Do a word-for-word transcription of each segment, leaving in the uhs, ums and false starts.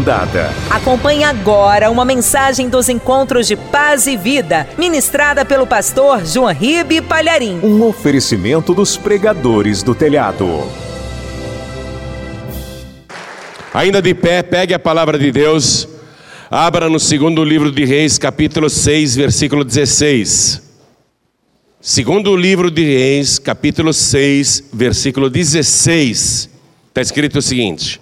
mandada. Acompanhe agora uma mensagem dos Encontros de Paz e Vida, ministrada pelo pastor João Ribe Palharim. Um oferecimento dos pregadores do telhado. Ainda de pé, pegue a palavra de Deus, abra no segundo livro de Reis, capítulo seis, versículo dezesseis. Segundo livro de Reis, capítulo seis, versículo dezesseis. Está escrito o seguinte: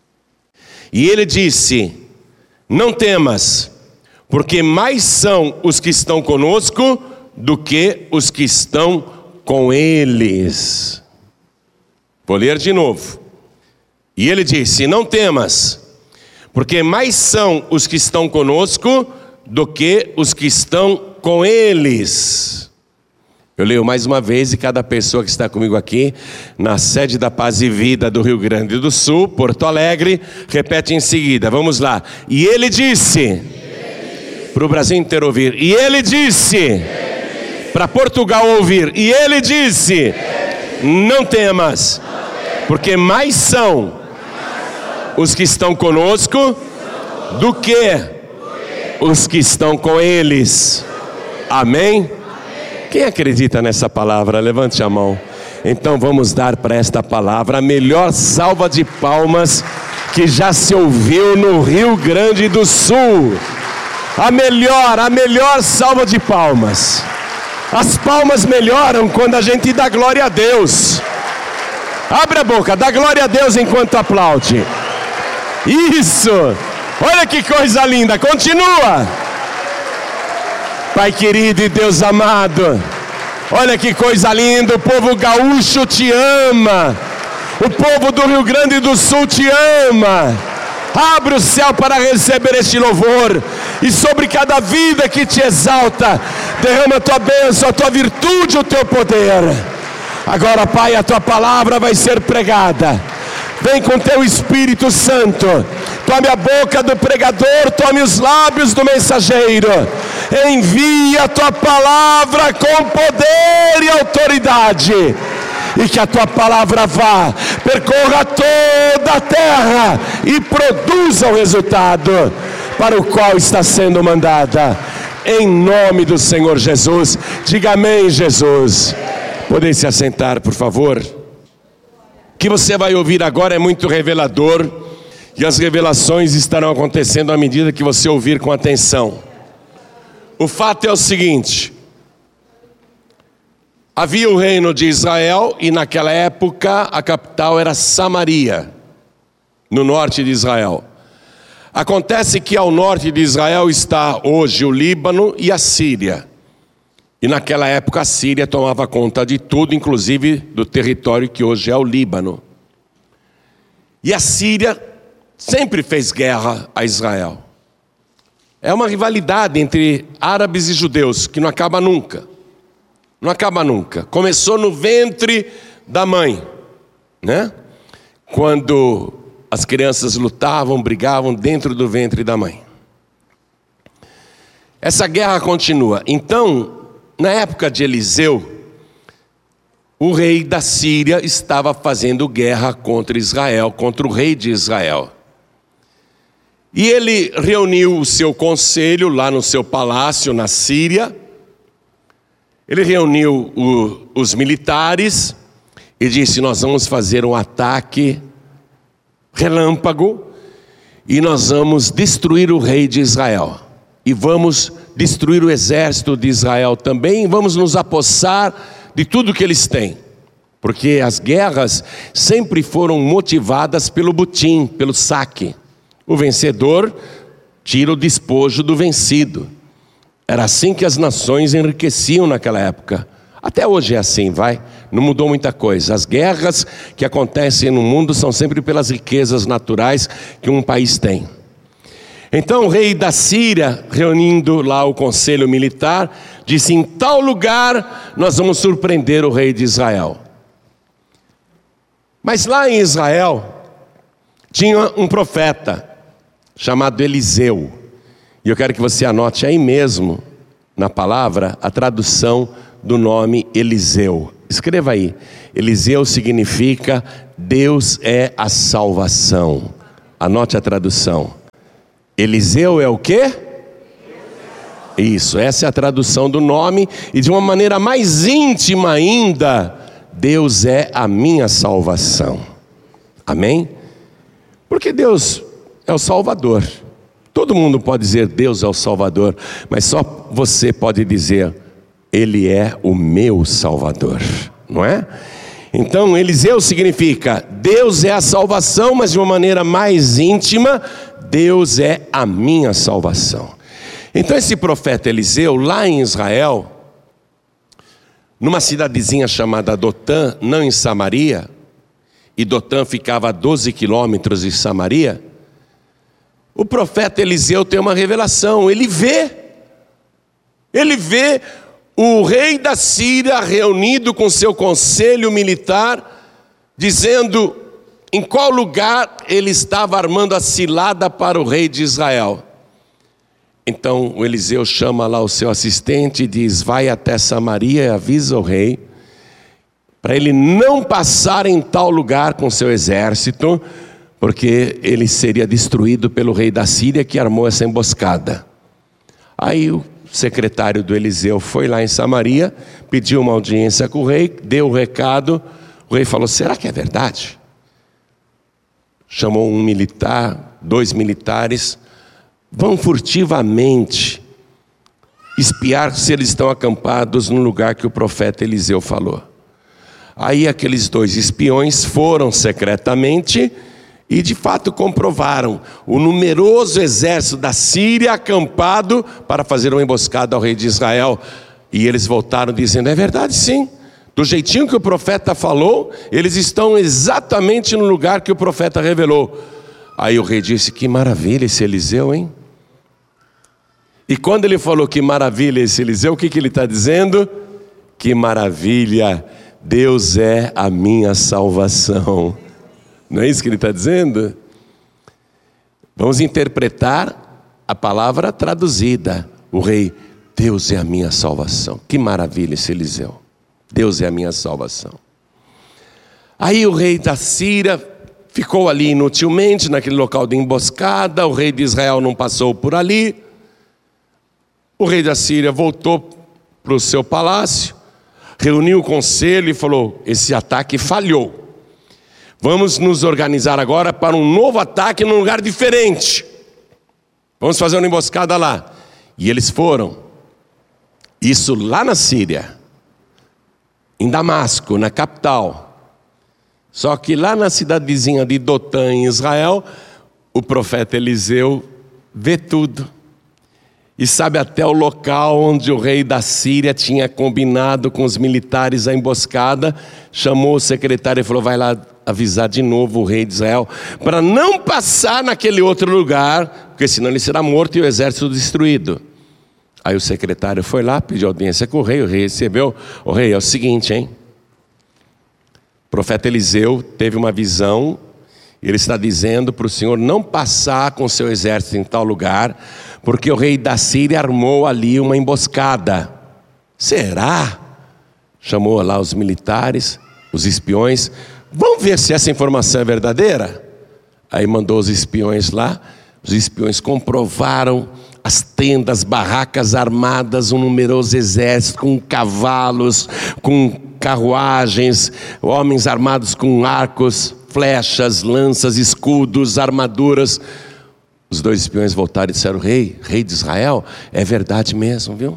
e ele disse: não temas, porque mais são os que estão conosco do que os que estão com eles. Vou ler de novo. E ele disse: não temas, porque mais são os que estão conosco do que os que estão com eles. Eu leio mais uma vez, e cada pessoa que está comigo aqui, na sede da Paz e Vida do Rio Grande do Sul, Porto Alegre, repete em seguida. Vamos lá. E ele disse, para o Brasil inteiro ouvir, e ele disse, para Portugal ouvir, e ele disse, não temas, porque mais são os que estão conosco do que os que estão com eles. Amém? Quem acredita nessa palavra? Levante a mão. Então vamos dar para esta palavra a melhor salva de palmas que já se ouviu no Rio Grande do Sul. A melhor, a melhor salva de palmas. As palmas melhoram quando a gente dá glória a Deus. Abre a boca, dá glória a Deus enquanto aplaude. Isso! Olha que coisa linda, continua! Pai querido e Deus amado, olha que coisa linda, o povo gaúcho te ama, o povo do Rio Grande do Sul te ama. Abre o céu para receber este louvor, e sobre cada vida que te exalta, derrama a tua bênção, a tua virtude, o teu poder. Agora, Pai, a tua palavra vai ser pregada. Vem com teu Espírito Santo, tome a boca do pregador, tome os lábios do mensageiro, envia a tua palavra com poder e autoridade, e que a tua palavra vá, percorra toda a terra e produza o resultado para o qual está sendo mandada, em nome do Senhor Jesus. Diga amém, Jesus. Podem se assentar, por favor. O que você vai ouvir agora é muito revelador, e as revelações estarão acontecendo à medida que você ouvir com atenção. O fato é o seguinte: havia o reino de Israel, e naquela época a capital era Samaria, no norte de Israel. Acontece que ao norte de Israel está hoje o Líbano e a Síria. E naquela época a Síria tomava conta de tudo, inclusive do território que hoje é o Líbano. E a Síria sempre fez guerra a Israel. É uma rivalidade entre árabes e judeus que não acaba nunca. Não acaba nunca. Começou no ventre da mãe, né? Quando as crianças lutavam, brigavam dentro do ventre da mãe. Essa guerra continua. Então, na época de Eliseu, o rei da Síria estava fazendo guerra contra Israel, contra o rei de Israel. E ele reuniu o seu conselho lá no seu palácio na Síria. Ele reuniu o, os militares e disse: nós vamos fazer um ataque relâmpago e nós vamos destruir o rei de Israel. E vamos destruir o exército de Israel também, e vamos nos apossar de tudo que eles têm. Porque as guerras sempre foram motivadas pelo butim, pelo saque. O vencedor tira o despojo do vencido. Era assim que as nações enriqueciam naquela época. Até hoje é assim, vai. Não mudou muita coisa. As guerras que acontecem no mundo são sempre pelas riquezas naturais que um país tem. Então o rei da Síria, reunindo lá o conselho militar, disse: em tal lugar nós vamos surpreender o rei de Israel. Mas lá em Israel tinha um profeta chamado Eliseu. E eu quero que você anote aí mesmo, na palavra, a tradução do nome Eliseu. Escreva aí. Eliseu significa Deus é a salvação. Anote a tradução. Eliseu é o quê? Isso, essa é a tradução do nome. E de uma maneira mais íntima ainda, Deus é a minha salvação. Amém? Porque Deus é o Salvador. Todo mundo pode dizer Deus é o Salvador, mas só você pode dizer Ele é o meu Salvador, não é? Então Eliseu significa Deus é a salvação, mas de uma maneira mais íntima, Deus é a minha salvação. Então esse profeta Eliseu, lá em Israel, numa cidadezinha chamada Dotã, não em Samaria, e Dotã ficava a doze quilômetros de Samaria, o profeta Eliseu tem uma revelação. Ele vê, ele vê o rei da Síria reunido com seu conselho militar, dizendo em qual lugar ele estava armando a cilada para o rei de Israel. Então o Eliseu chama lá o seu assistente e diz: vai até Samaria e avisa o rei, para ele não passar em tal lugar com seu exército, porque ele seria destruído pelo rei da Síria que armou essa emboscada. Aí o secretário do Eliseu foi lá em Samaria, pediu uma audiência com o rei, deu o recado. O rei falou: será que é verdade? Chamou um militar, dois militares, vão furtivamente espiar se eles estão acampados no lugar que o profeta Eliseu falou. Aí aqueles dois espiões foram secretamente e de fato comprovaram o numeroso exército da Síria acampado para fazer uma emboscada ao rei de Israel. E eles voltaram dizendo: é verdade, sim, do jeitinho que o profeta falou, eles estão exatamente no lugar que o profeta revelou. Aí o rei disse: que maravilha esse Eliseu, hein? E quando ele falou que maravilha esse Eliseu, o que, que ele está dizendo? Que maravilha, Deus é a minha salvação. Não é isso que ele está dizendo? Vamos interpretar a palavra traduzida. O rei: Deus é a minha salvação. Que maravilha esse Eliseu. Deus é a minha salvação. Aí o rei da Síria ficou ali inutilmente, naquele local de emboscada. O rei de Israel não passou por ali. O rei da Síria voltou para o seu palácio, reuniu o conselho e falou: esse ataque falhou. Vamos nos organizar agora para um novo ataque num lugar diferente. Vamos fazer uma emboscada lá. E eles foram. Isso lá na Síria, em Damasco, na capital. Só que lá na cidadezinha de Dotã, em Israel, o profeta Eliseu vê tudo. E sabe até o local onde o rei da Síria tinha combinado com os militares a emboscada. Chamou o secretário e falou: vai lá avisar de novo o rei de Israel, para não passar naquele outro lugar, porque senão ele será morto e o exército destruído. Aí o secretário foi lá, pediu audiência com o rei, o rei recebeu. O rei, é o seguinte, hein? O profeta Eliseu teve uma visão, ele está dizendo para o senhor não passar com o seu exército em tal lugar, porque o rei da Síria armou ali uma emboscada. Será? Chamou lá os militares, os espiões. Vamos ver se essa informação é verdadeira? Aí mandou os espiões lá. Os espiões comprovaram as tendas, barracas armadas, um numeroso exército com cavalos, com carruagens, homens armados com arcos, flechas, lanças, escudos, armaduras. Os dois espiões voltaram e disseram: rei, rei de Israel, é verdade mesmo, viu?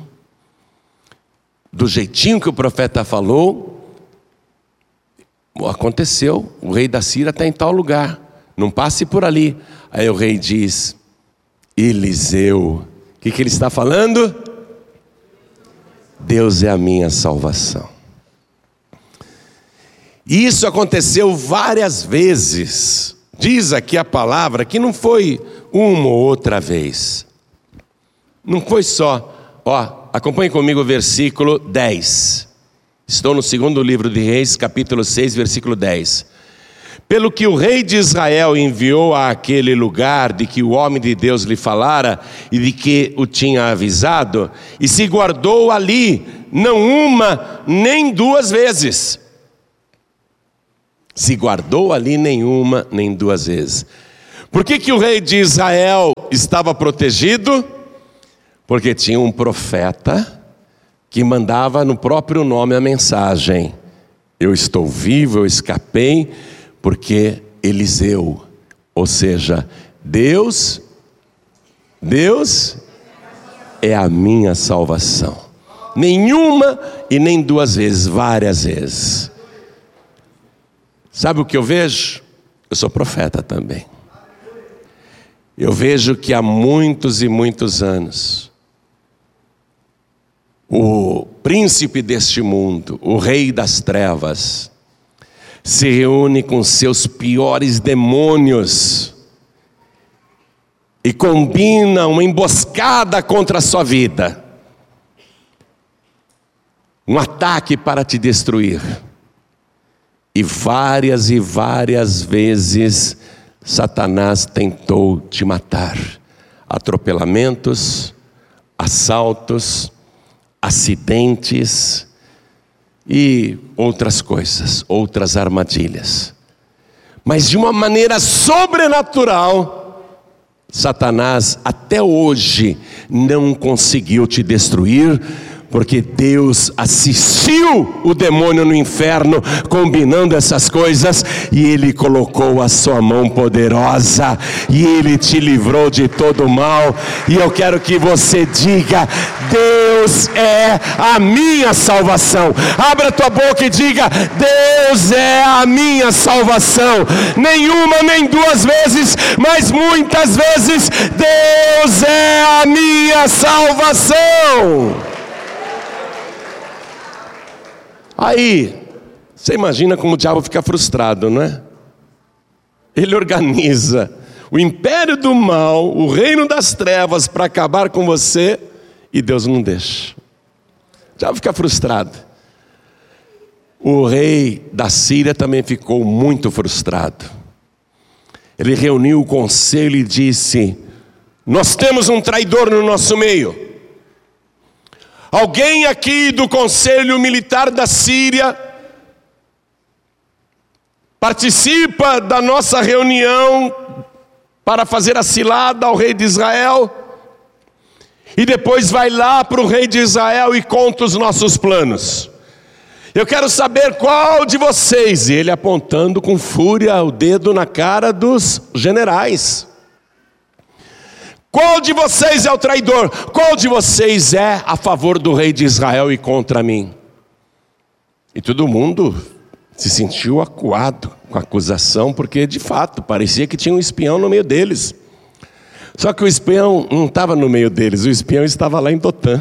Do jeitinho que o profeta falou, aconteceu, o rei da Síria está em tal lugar, não passe por ali. Aí o rei diz: Eliseu, o que, que ele está falando? Deus é a minha salvação. E isso aconteceu várias vezes. Diz aqui a palavra que não foi uma ou outra vez. Não foi só. Ó, acompanhe comigo o versículo dez. Estou no segundo livro de Reis, capítulo seis, versículo dez. Pelo que o rei de Israel enviou àquele lugar de que o homem de Deus lhe falara e de que o tinha avisado, e se guardou ali, não uma nem duas vezes. Se guardou ali nenhuma nem duas vezes. Por que que o rei de Israel estava protegido? Porque tinha um profeta que mandava no próprio nome a mensagem: eu estou vivo, eu escapei, porque Eliseu, ou seja, Deus, Deus é a minha salvação. Nenhuma e nem duas vezes, várias vezes. Sabe o que eu vejo? Eu sou profeta também. Eu vejo que há muitos e muitos anos, o príncipe deste mundo, o rei das trevas, se reúne com seus piores demônios e combina uma emboscada contra a sua vida, um ataque para te destruir. E várias e várias vezes Satanás tentou te matar. Atropelamentos, assaltos, acidentes e outras coisas, outras armadilhas. Mas de uma maneira sobrenatural, Satanás até hoje não conseguiu te destruir, porque Deus assistiu o demônio no inferno combinando essas coisas, e Ele colocou a sua mão poderosa e Ele te livrou de todo o mal. E eu quero que você diga: Deus é a minha salvação. Abra tua boca e diga: Deus é a minha salvação. Nenhuma nem duas vezes, mas muitas vezes, Deus é a minha salvação. Aí, você imagina como o diabo fica frustrado, não é? Ele organiza o império do mal, o reino das trevas, para acabar com você, e Deus não deixa. O diabo fica frustrado. O rei da Síria também ficou muito frustrado. Ele reuniu o conselho e disse: nós temos um traidor no nosso meio. Alguém aqui do conselho militar da Síria participa da nossa reunião para fazer a cilada ao rei de Israel e depois vai lá para o rei de Israel e conta os nossos planos. Eu quero saber qual de vocês, e ele apontando com fúria o dedo na cara dos generais. Qual de vocês é o traidor? Qual de vocês é a favor do rei de Israel e contra mim? E todo mundo se sentiu acuado com a acusação, porque de fato parecia que tinha um espião no meio deles. Só que o espião não estava no meio deles, o espião estava lá em Dotã.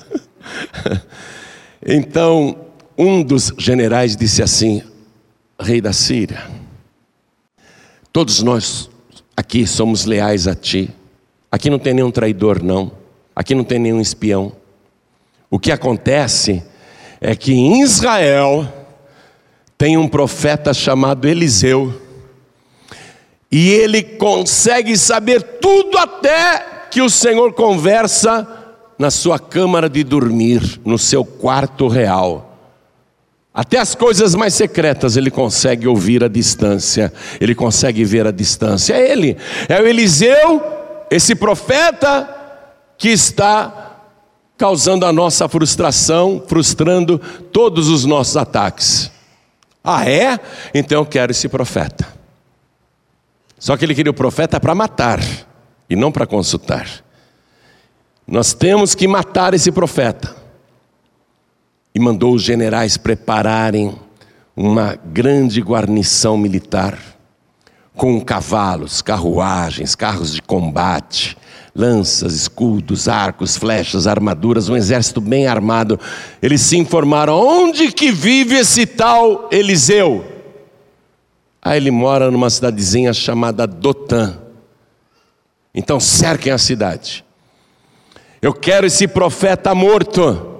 Então um dos generais disse assim: rei da Síria, todos nós aqui somos leais a ti. Aqui não tem nenhum traidor, não. Aqui não tem nenhum espião. O que acontece é que em Israel tem um profeta chamado Eliseu, e ele consegue saber tudo, até que o Senhor conversa na sua câmara de dormir, no seu quarto real. Até as coisas mais secretas ele consegue ouvir à distância, ele consegue ver à distância. É ele, é o Eliseu, esse profeta que está causando a nossa frustração, frustrando todos os nossos ataques. Ah, é? Então eu quero esse profeta. Só que ele queria o profeta para matar e não para consultar. Nós temos que matar esse profeta. E mandou os generais prepararem uma grande guarnição militar, com cavalos, carruagens, carros de combate, lanças, escudos, arcos, flechas, armaduras, um exército bem armado. Eles se informaram: onde que vive esse tal Eliseu? Aí ele mora numa cidadezinha chamada Dotã. Então cerquem a cidade. Eu quero esse profeta morto.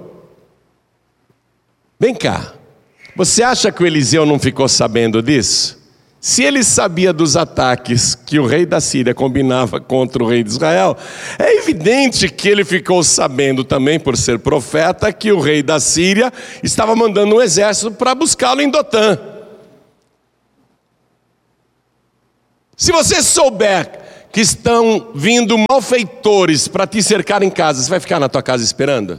Vem cá, você acha que o Eliseu não ficou sabendo disso? Se ele sabia dos ataques que o rei da Síria combinava contra o rei de Israel, é evidente que ele ficou sabendo também, por ser profeta, que o rei da Síria estava mandando um exército para buscá-lo em Dotã. Se você souber que estão vindo malfeitores para te cercar em casa, você vai ficar na tua casa esperando?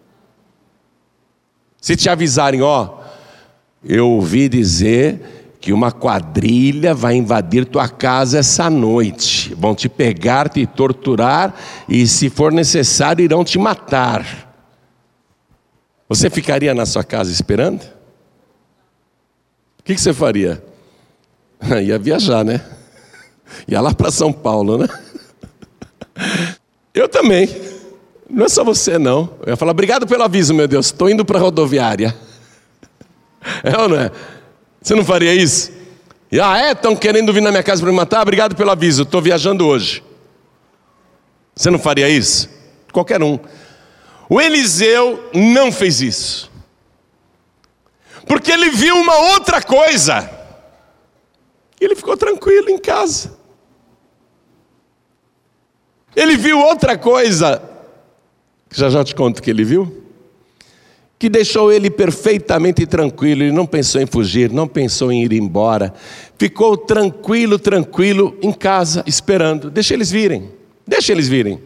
Se te avisarem, ó, eu ouvi dizer que uma quadrilha vai invadir tua casa essa noite. Vão te pegar, te torturar e, se for necessário, irão te matar. Você ficaria na sua casa esperando? O que, que você faria? Ia viajar, né? Ia lá para São Paulo, né? Eu também. Não é só você, não. Eu ia falar, obrigado pelo aviso, meu Deus. Estou indo para a rodoviária. É ou não é? Você não faria isso? E, ah, é? Estão querendo vir na minha casa para me matar? Obrigado pelo aviso. Estou viajando hoje. Você não faria isso? Qualquer um. O Eliseu não fez isso. Porque ele viu uma outra coisa. Ele ficou tranquilo em casa. Ele viu outra coisa, que já já te conto o que ele viu, que deixou ele perfeitamente tranquilo. Ele não pensou em fugir, não pensou em ir embora. Ficou tranquilo, tranquilo em casa, esperando. Deixa eles virem, deixa eles virem.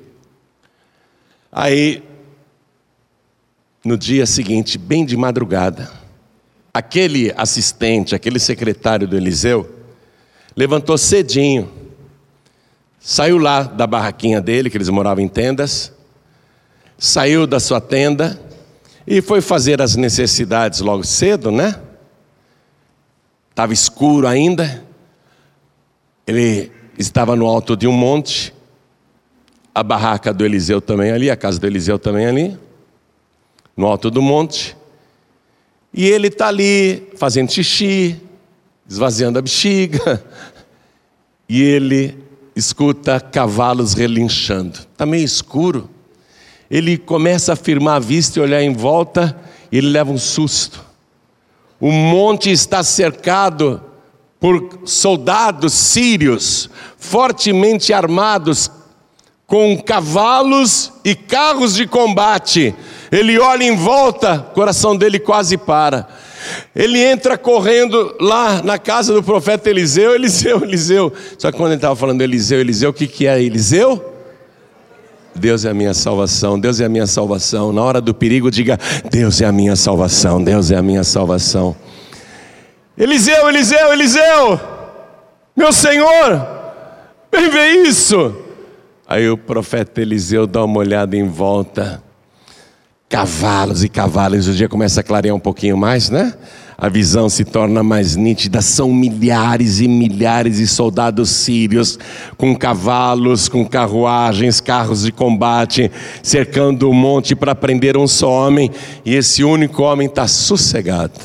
Aí, no dia seguinte, bem de madrugada, aquele assistente, aquele secretário do Eliseu, levantou cedinho, saiu lá da barraquinha dele, que eles moravam em tendas, saiu da sua tenda e foi fazer as necessidades logo cedo, né? Estava escuro ainda, ele estava no alto de um monte, a barraca do Eliseu também ali, a casa do Eliseu também ali, no alto do monte, e ele está ali fazendo xixi, esvaziando a bexiga, e ele escuta cavalos relinchando. Está meio escuro. Ele começa a firmar a vista e olhar em volta, e ele leva um susto. O monte está cercado por soldados sírios, fortemente armados, com cavalos e carros de combate. Ele olha em volta, o coração dele quase para. Ele entra correndo lá na casa do profeta Eliseu, Eliseu, Eliseu. Só que quando ele estava falando Eliseu, Eliseu, o que, que é Eliseu? Deus é a minha salvação, Deus é a minha salvação. Na hora do perigo, diga, Deus é a minha salvação, Deus é a minha salvação. Eliseu, Eliseu, Eliseu, meu Senhor, vem ver isso. Aí o profeta Eliseu dá uma olhada em volta. Cavalos e cavalos, o dia começa a clarear um pouquinho mais, né? A visão se torna mais nítida. São milhares e milhares de soldados sírios, com cavalos, com carruagens, carros de combate, cercando o monte para prender um só homem. E esse único homem está sossegado.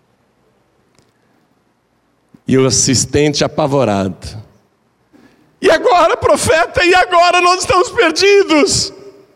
E o assistente apavorado. E agora, profeta? E agora? Nós estamos perdidos.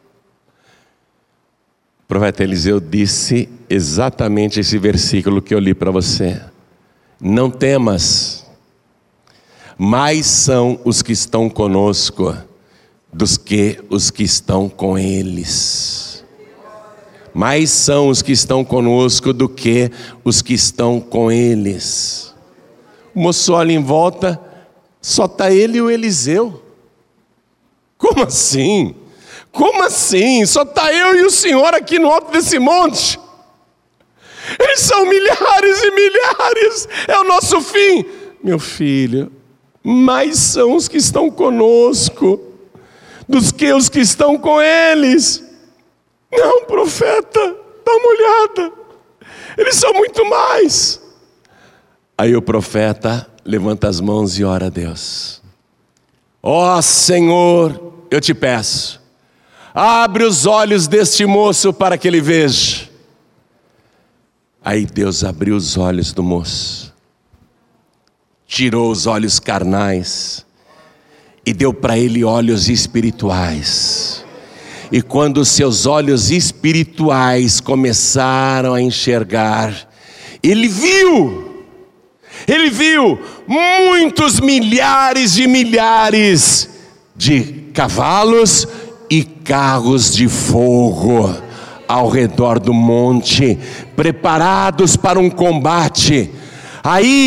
O profeta Eliseu disse exatamente esse versículo que eu li para você. Não temas, mais são os que estão conosco dos que os que estão com eles. Mais são os que estão conosco do que os que estão com eles. O moço olha em volta, só está ele e o Eliseu. Como assim? Como assim? Só está eu e o Senhor aqui no alto desse monte. Eles são milhares e milhares. É o nosso fim. Meu filho, mais são os que estão conosco dos que os que estão com eles. Não, profeta, dá uma olhada. Eles são muito mais. Aí o profeta levanta as mãos e ora a Deus. Ó Senhor, eu te peço, abre os olhos deste moço para que ele veja. Aí Deus abriu os olhos do moço, tirou os olhos carnais e deu para ele olhos espirituais. E quando os seus olhos espirituais começaram a enxergar, ele viu, ele viu muitos milhares de milhares de cavalos e carros de fogo ao redor do monte, preparados para um combate. Aí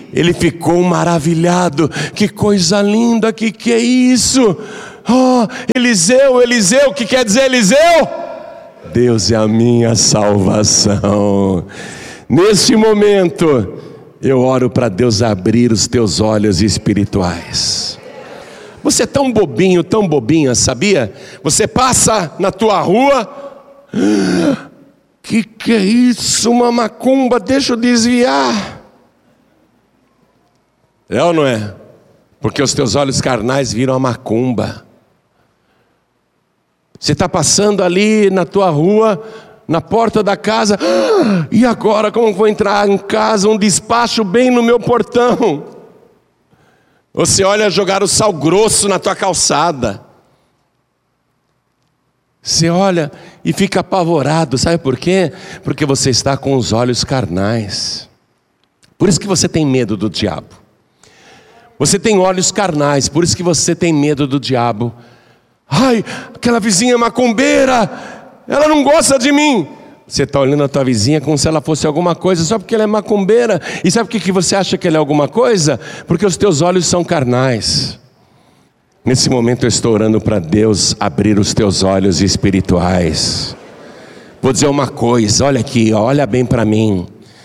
ele ficou maravilhado. Que coisa linda, que que é isso? Oh, Eliseu, Eliseu, o que quer dizer Eliseu? Deus é a minha salvação. Neste momento, eu oro para Deus abrir os teus olhos espirituais. Você é tão bobinho, tão bobinha, sabia? Você passa na tua rua, que que é isso? Uma macumba, deixa eu desviar. É ou não é? Porque os teus olhos carnais viram a macumba. Você está passando ali na tua rua, na porta da casa, ah, e agora como vou entrar em casa? Um despacho bem no meu portão. Você olha jogar o sal grosso na tua calçada. Você olha e fica apavorado, sabe por quê? Porque você está com os olhos carnais. Por isso que você tem medo do diabo. Você tem olhos carnais, por isso que você tem medo do diabo. Ai, aquela vizinha macumbeira, ela não gosta de mim. Você está olhando a tua vizinha como se ela fosse alguma coisa, só porque ela é macumbeira. E sabe por que você acha que ela é alguma coisa? Porque os teus olhos são carnais. Nesse momento eu estou orando para Deus abrir os teus olhos espirituais. Vou dizer uma coisa, olha aqui, olha bem para mim.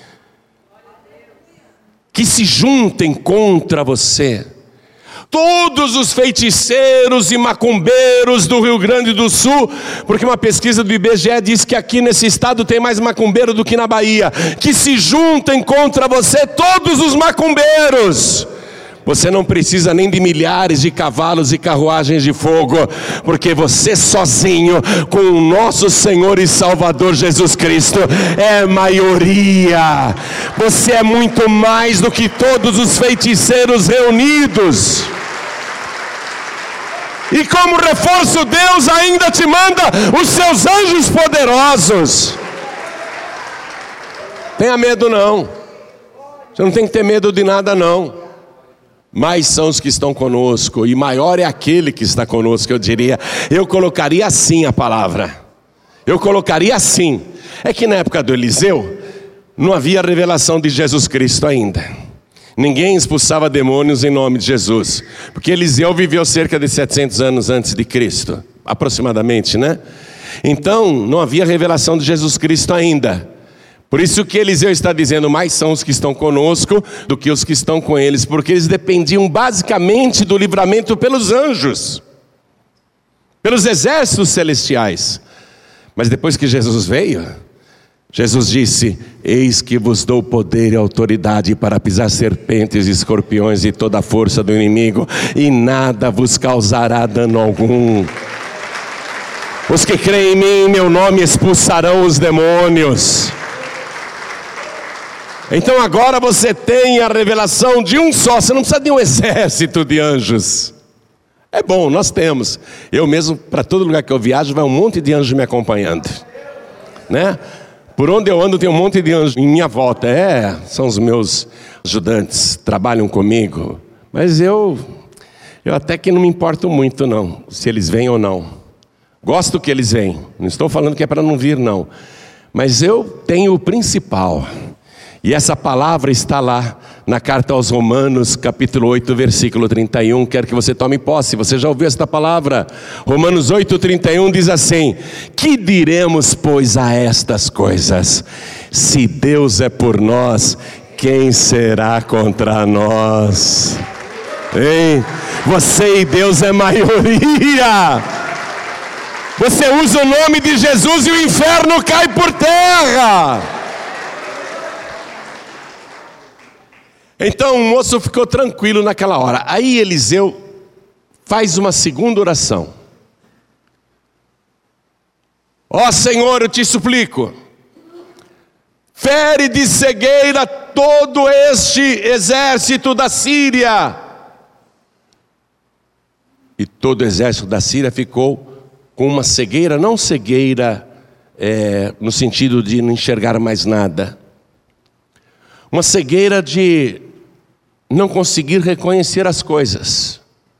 Que se juntem contra você todos os feiticeiros e macumbeiros do Rio Grande do Sul, porque uma pesquisa do I B G E diz que aqui nesse estado tem mais macumbeiro do que na Bahia. Que se juntem contra você todos os macumbeiros. Você não precisa nem de milhares de cavalos e carruagens de fogo, porque você sozinho, com o nosso Senhor e Salvador Jesus Cristo, é maioria. Você é muito mais do que todos os feiticeiros reunidos. E como reforço, Deus ainda te manda os seus anjos poderosos. Tenha medo não. Você não tem que ter medo de nada não. Mais são os que estão conosco, e maior é aquele que está conosco, eu diria. Eu colocaria assim a palavra. Eu colocaria assim. É que na época do Eliseu, não havia revelação de Jesus Cristo ainda. Ninguém expulsava demônios em nome de Jesus. Porque Eliseu viveu cerca de setecentos anos antes de Cristo. Aproximadamente, né? Então, não havia revelação de Jesus Cristo ainda. Por isso que Eliseu está dizendo, mais são os que estão conosco do que os que estão com eles, porque eles dependiam basicamente do livramento pelos anjos, pelos exércitos celestiais. Mas depois que Jesus veio, Jesus disse, eis que vos dou poder e autoridade para pisar serpentes e escorpiões e toda a força do inimigo, e nada vos causará dano algum. Os que creem em mim, em meu nome, expulsarão os demônios. Então agora você tem a revelação de um só. Você não precisa de um exército de anjos. É bom, nós temos. Eu mesmo, para todo lugar que eu viajo, vai um monte de anjos me acompanhando, né? Por onde eu ando tem um monte de anjos em minha volta. É, são os meus ajudantes, trabalham comigo. Mas eu, eu até que não me importo muito não, se eles vêm ou não. Gosto que eles vêm. Não estou falando que é para não vir não. Mas eu tenho o principal. E essa palavra está lá na carta aos Romanos, capítulo oito, versículo trinta e um. Quero que você tome posse, você já ouviu esta palavra? Romanos oito, trinta e um diz assim: que diremos, pois, a estas coisas? Se Deus é por nós, quem será contra nós? Hein? Você e Deus é maioria. Você usa o nome de Jesus e o inferno cai por terra. Então o moço ficou tranquilo naquela hora. Aí Eliseu faz uma segunda oração. Ó Senhor, eu te suplico, fere de cegueira todo este exército da Síria. E todo o exército da Síria ficou com uma cegueira, não cegueira é, no sentido de não enxergar mais nada. Uma cegueira de não conseguir reconhecer as coisas.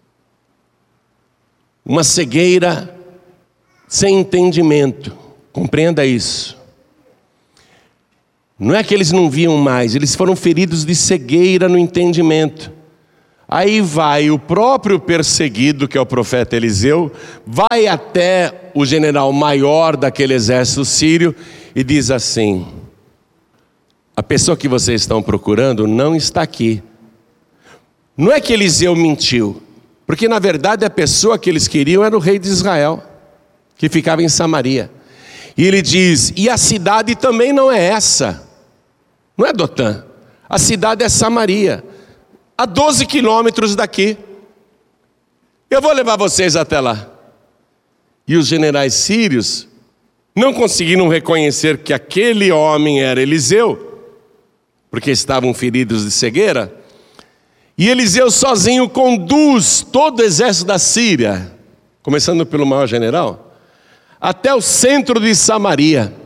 Uma cegueira sem entendimento. Compreenda isso. Não é que eles não viam mais, eles foram feridos de cegueira no entendimento. Aí vai o próprio perseguido, que é o profeta Eliseu, vai até o general maior daquele exército sírio e diz assim: a pessoa que vocês estão procurando não está aqui. Não é que Eliseu mentiu, porque na verdade a pessoa que eles queriam era o rei de Israel, que ficava em Samaria. E ele diz: e a cidade também não é essa, não é Dotã, a cidade é Samaria, a doze quilômetros daqui. Eu vou levar vocês até lá. E os generais sírios não conseguiram reconhecer que aquele homem era Eliseu, porque estavam feridos de cegueira. E Eliseu sozinho conduz todo o exército da Síria, começando pelo maior general, até o centro de Samaria.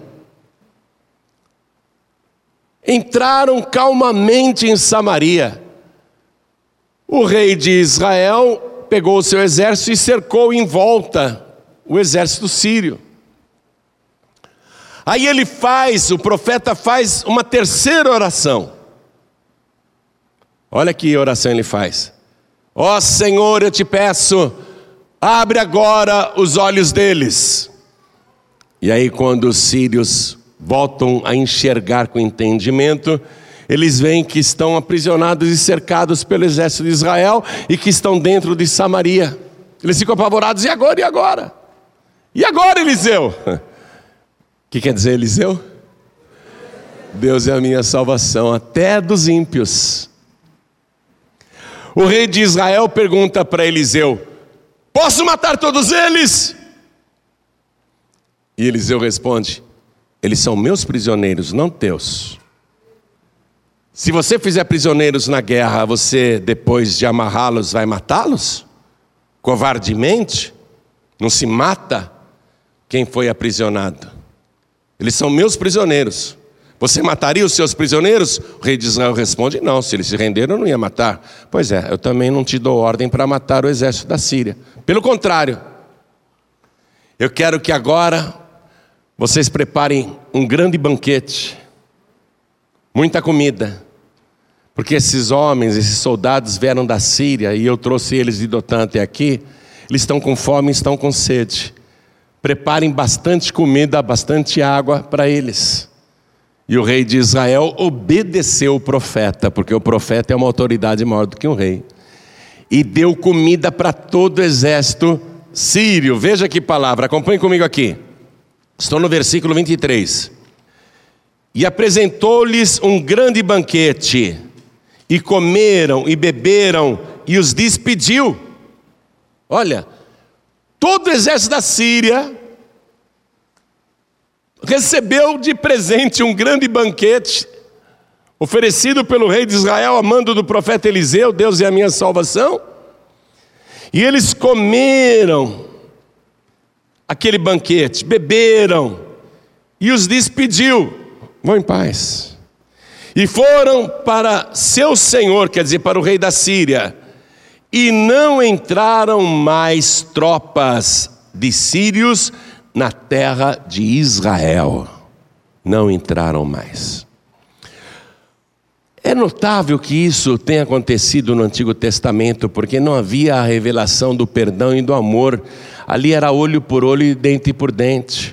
Entraram calmamente em Samaria. O rei de Israel pegou o seu exército e cercou em volta o exército sírio. Aí ele faz, o profeta faz uma terceira oração. Olha que oração ele faz: ó Senhor, eu te peço, abre agora os olhos deles. E aí quando os sírios voltam a enxergar com entendimento, eles veem que estão aprisionados e cercados pelo exército de Israel e que estão dentro de Samaria. Eles ficam apavorados: e agora, e agora? E agora, Eliseu? O que quer dizer Eliseu? Deus é a minha salvação, até dos ímpios. O rei de Israel pergunta para Eliseu: posso matar todos eles? E Eliseu responde: eles são meus prisioneiros, não teus. Se você fizer prisioneiros na guerra, você, depois de amarrá-los, vai matá-los? Covardemente? Não se mata quem foi aprisionado. Eles são meus prisioneiros. Você mataria os seus prisioneiros? O rei de Israel responde: não, se eles se renderam eu não ia matar. Pois é, eu também não te dou ordem para matar o exército da Síria. Pelo contrário, eu quero que agora vocês preparem um grande banquete, muita comida, porque esses homens, esses soldados vieram da Síria e eu trouxe eles de Dotã até aqui. Eles estão com fome, estão com sede. Preparem bastante comida, bastante água para eles. E o rei de Israel obedeceu o profeta, porque o profeta é uma autoridade maior do que um rei, e deu comida para todo o exército sírio. Veja que palavra, acompanhe comigo aqui. Estou no versículo vinte e três. E apresentou-lhes um grande banquete, e comeram e beberam, e os despediu. Olha, todo o exército da Síria recebeu de presente um grande banquete, oferecido pelo rei de Israel a mando do profeta Eliseu: Deus é a minha salvação. E eles comeram aquele banquete, beberam, e os despediu: vão em paz. E foram para seu senhor, quer dizer, para o rei da Síria, e não entraram mais tropas de sírios na terra de Israel. Não entraram mais. É notável que isso tenha acontecido no Antigo Testamento, porque não havia a revelação do perdão e do amor. Ali era olho por olho e dente por dente.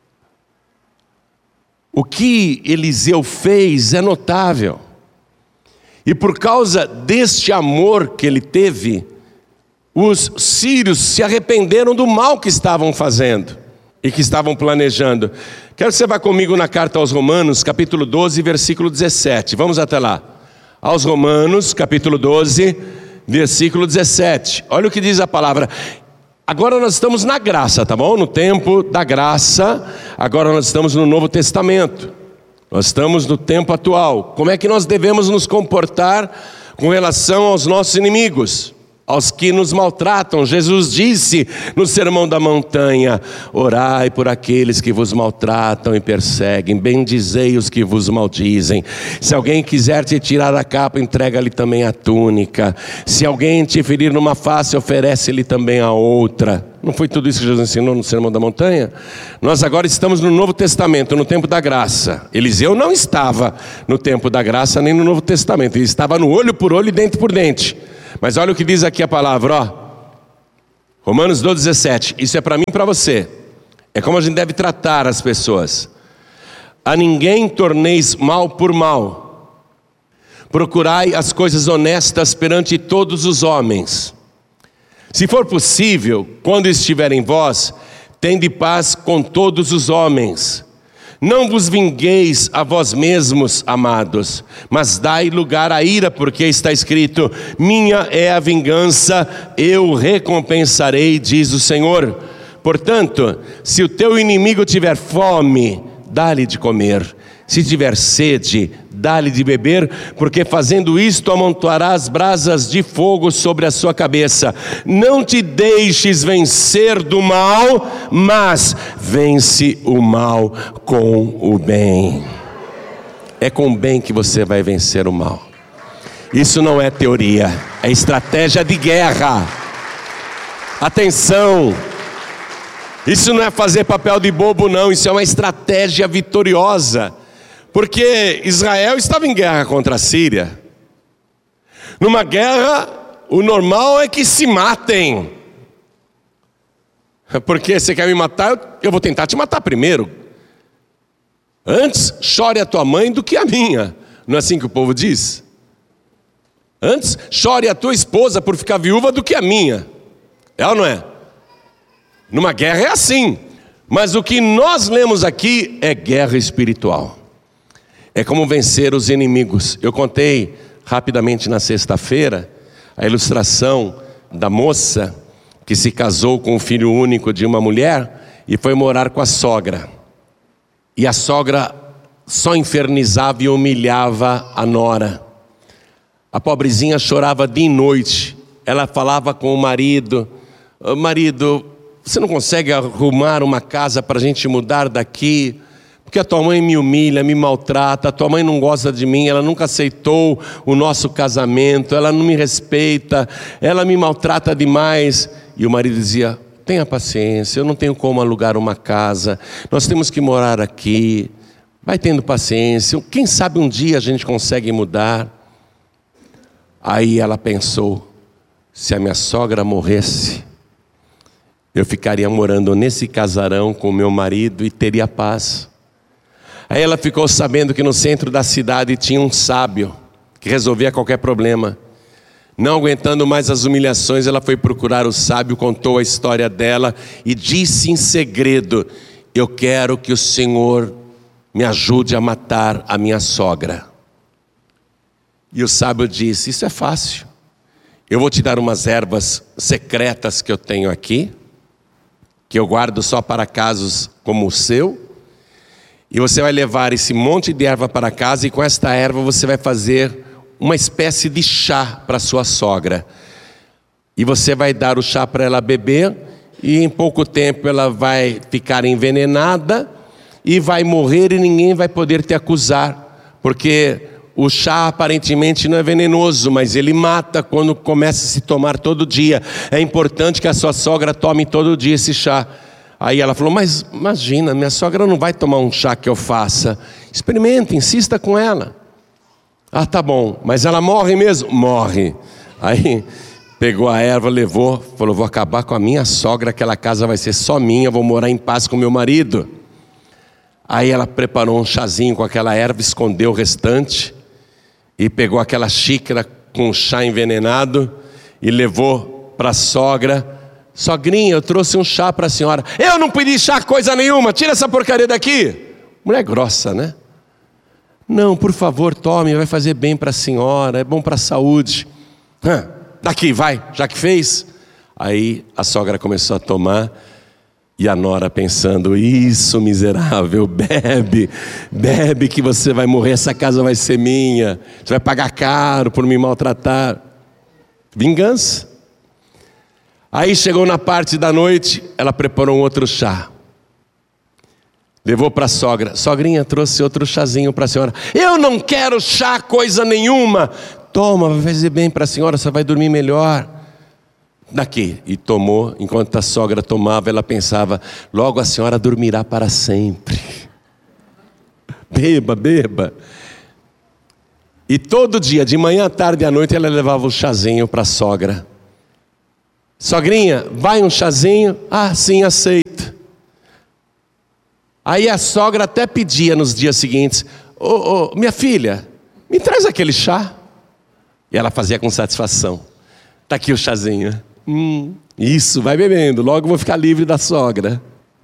O que Eliseu fez é notável. E por causa deste amor que ele teve, os sírios se arrependeram do mal que estavam fazendo e que estavam planejando. Quero que você vá comigo na carta aos Romanos, capítulo doze, versículo dezessete. Vamos até lá. Aos Romanos, capítulo doze, versículo dezessete. Olha o que diz a palavra. Agora nós estamos na graça, tá bom? No tempo da graça. Agora nós estamos no Novo Testamento. Nós estamos no tempo atual. Como é que nós devemos nos comportar com relação aos nossos inimigos? aos que nos maltratam. Jesus disse no Sermão da Montanha: orai por aqueles que vos maltratam e perseguem, bendizei os que vos maldizem. Se alguém quiser te tirar a capa, entrega-lhe também a túnica. Se alguém te ferir numa face, oferece-lhe também a outra. Não foi tudo isso que Jesus ensinou no Sermão da Montanha? Nós agora estamos no Novo Testamento, no tempo da graça. Eliseu não estava no tempo da graça nem no Novo Testamento, ele estava no olho por olho e dente por dente. Mas olha o que diz aqui a palavra, ó. Romanos doze, dezessete. Isso é para mim e para você. É como a gente deve tratar as pessoas. A ninguém torneis mal por mal. Procurai as coisas honestas perante todos os homens. Se for possível, quando estiver em vós, tende paz com todos os homens. Não vos vingueis a vós mesmos, amados, mas dai lugar à ira, porque está escrito: minha é a vingança, eu recompensarei, diz o Senhor. Portanto, se o teu inimigo tiver fome, dá-lhe de comer. Se tiver sede, dá-lhe de beber, porque fazendo isto amontoarás brasas de fogo sobre a sua cabeça. Não te deixes vencer do mal, mas vence o mal com o bem. É com o bem que você vai vencer o mal. Isso não é teoria, é estratégia de guerra. Atenção! Isso não é fazer papel de bobo, não. Isso é uma estratégia vitoriosa. Porque Israel estava em guerra contra a Síria. Numa guerra, o normal é que se matem. Porque você quer me matar, eu vou tentar te matar primeiro. Antes chore a tua mãe do que a minha. Não é assim que o povo diz? Antes chore a tua esposa por ficar viúva do que a minha. É ou não é? Numa guerra é assim. Mas o que nós lemos aqui é guerra espiritual. É como vencer os inimigos. Eu contei rapidamente na sexta-feira a ilustração da moça que se casou com o filho único de uma mulher e foi morar com a sogra. E a sogra só infernizava e humilhava a nora. A pobrezinha chorava dia e noite. Ela falava com o marido: marido, você não consegue arrumar uma casa para a gente mudar daqui? Porque a tua mãe me humilha, me maltrata, a tua mãe não gosta de mim, ela nunca aceitou o nosso casamento, ela não me respeita, ela me maltrata demais. E o marido dizia: tenha paciência, eu não tenho como alugar uma casa, nós temos que morar aqui, vai tendo paciência, quem sabe um dia a gente consegue mudar. Aí ela pensou: se a minha sogra morresse, eu ficaria morando nesse casarão com o meu marido e teria paz. Aí ela ficou sabendo que no centro da cidade tinha um sábio que resolvia qualquer problema. Não aguentando mais as humilhações, ela foi procurar o sábio, contou a história dela e disse em segredo: eu quero que o Senhor me ajude a matar a minha sogra. E o sábio disse: isso é fácil, eu vou te dar umas ervas secretas que eu tenho aqui, que eu guardo só para casos como o seu, e você vai levar esse monte de erva para casa, e com esta erva você vai fazer uma espécie de chá para sua sogra. E você vai dar o chá para ela beber, e em pouco tempo ela vai ficar envenenada e vai morrer, e ninguém vai poder te acusar, porque o chá aparentemente não é venenoso, mas ele mata quando começa a se tomar todo dia. É importante que a sua sogra tome todo dia esse chá. Aí ela falou: mas imagina, minha sogra não vai tomar um chá que eu faça. Experimenta, insista com ela. Ah, tá bom, mas ela morre mesmo? Morre. Aí pegou a erva, levou, falou: vou acabar com a minha sogra, aquela casa vai ser só minha, vou morar em paz com meu marido. Aí ela preparou um chazinho com aquela erva, escondeu o restante e pegou aquela xícara com chá envenenado e levou para a sogra. Sogrinha, eu trouxe um chá para a senhora. Eu não pedi chá coisa nenhuma, tira essa porcaria daqui. Mulher grossa, né? Não, por favor, tome, vai fazer bem para a senhora, é bom para a saúde. Hã, daqui, vai, já que fez. Aí a sogra começou a tomar, e a nora pensando: isso, miserável, bebe, bebe que você vai morrer, essa casa vai ser minha, você vai pagar caro por me maltratar. Vingança. Aí chegou na parte da noite, ela preparou um outro chá. Levou para a sogra. Sogrinha, trouxe outro chazinho para a senhora. Eu não quero chá coisa nenhuma. Toma, vai fazer bem para a senhora, você vai dormir melhor. Daqui. E tomou, enquanto a sogra tomava, ela pensava, logo a senhora dormirá para sempre. Beba, beba. E todo dia, de manhã, à tarde e à noite, ela levava o chazinho para a sogra. Sogrinha, vai um chazinho? Ah, sim, aceito. Aí a sogra até pedia nos dias seguintes, ô, ô, minha filha, me traz aquele chá. E ela fazia com satisfação. Está aqui o chazinho. Hum, isso, vai bebendo, logo vou ficar livre da sogra.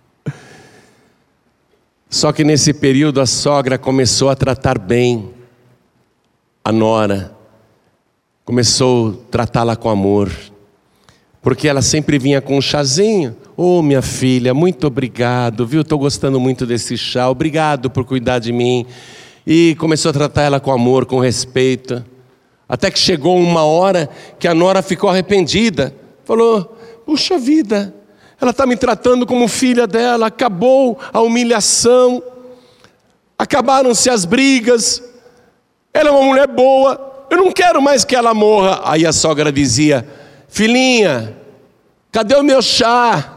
Só que nesse período a sogra começou a tratar bem a nora. Começou a tratá-la com amor. Porque ela sempre vinha com um chazinho. Ô, minha filha, muito obrigado, viu? Estou gostando muito desse chá, obrigado por cuidar de mim. E começou a tratar ela com amor, com respeito. Até que chegou uma hora que a nora ficou arrependida. Falou, puxa vida, ela está me tratando como filha dela, acabou a humilhação, acabaram-se as brigas, ela é uma mulher boa, eu não quero mais que ela morra. Aí a sogra dizia, filhinha, cadê o meu chá?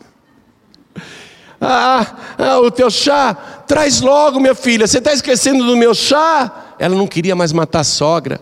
Ah, ah, o teu chá, traz logo, minha filha, você está esquecendo do meu chá? Ela não queria mais matar a sogra.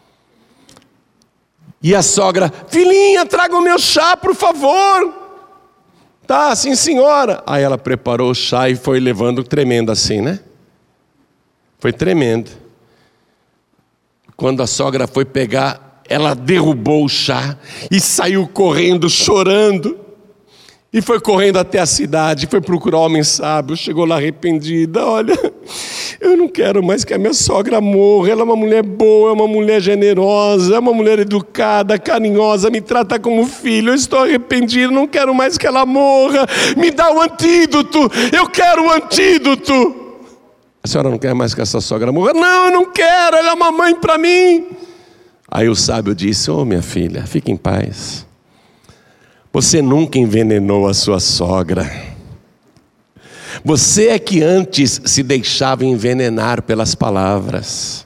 E a sogra, filhinha, traga o meu chá, por favor. Tá, sim senhora. Aí ela preparou o chá e foi levando tremendo assim, né? Foi tremendo. Quando a sogra foi pegar, ela derrubou o chá e saiu correndo, chorando. E foi correndo até a cidade, foi procurar o homem sábio, chegou lá arrependida. Olha, eu não quero mais que a minha sogra morra, ela é uma mulher boa, é uma mulher generosa, é uma mulher educada, carinhosa, me trata como filho, eu estou arrependido, não quero mais que ela morra, me dá o antídoto, eu quero o antídoto. A senhora não quer mais que essa sogra morra? Não, eu não quero, ela é uma mãe para mim. Aí o sábio disse, ô, minha filha, fique em paz. Você nunca envenenou a sua sogra. Você é que antes se deixava envenenar pelas palavras.